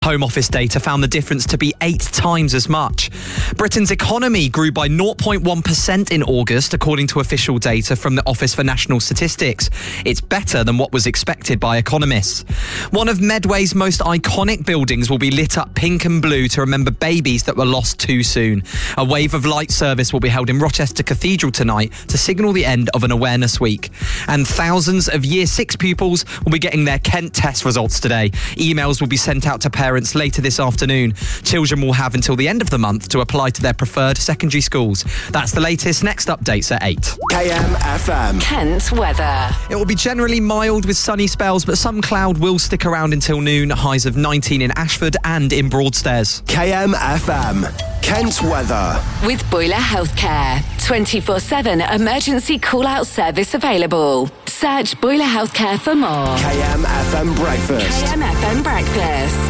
Home Office data found the difference to be 8 times as much. Britain's economy grew by 0.1% in August, according to official data from the Office for National Statistics. It's better than what was expected by economists. One of Medway's most iconic buildings will be lit up pink and blue to remember babies that were lost too soon. A wave of light service will be held in Rochester Cathedral tonight to signal the end of an awareness week. And thousands of Year 6 pupils will be getting their Kent test results today. Emails will be sent out to parents later this afternoon. Children will have until the end of the month to apply to their preferred secondary schools. That's the latest. Next updates at 8. KMFM. Kent weather. It will be generally mild with sunny spells, but some cloud will stick around until noon. Highs of 19 in Ashford and in Broadstairs. KMFM. Kent weather. With Boiler Healthcare. 24/7 emergency call-out service available. Search Boiler Healthcare for more. KMFM Breakfast. KMFM Breakfast.